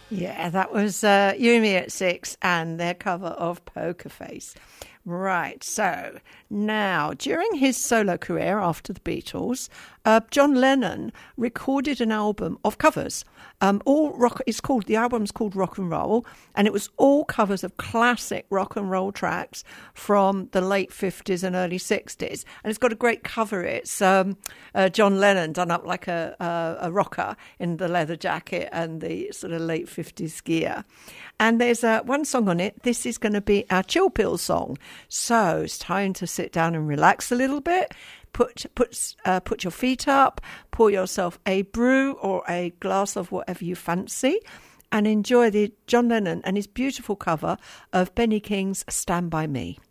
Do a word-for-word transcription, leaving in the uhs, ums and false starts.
Yeah, that was uh, You and Me at Six and their cover of Poker Face. Right, so now, during his solo career after the Beatles, uh, John Lennon recorded an album of covers. Um, all rock. It's called the album's called Rock and Roll, and it was all covers of classic rock and roll tracks from the late fifties and early sixties. And it's got a great cover. It's um, uh, John Lennon done up like a, a a rocker in the leather jacket and the sort of late fifties gear. And there's uh, one song on it. This is going to be our chill pill song. So it's time to sit down and relax a little bit. Put put uh, put your feet up, pour yourself a brew or a glass of whatever you fancy, and enjoy the John Lennon and his beautiful cover of Benny King's Stand By Me.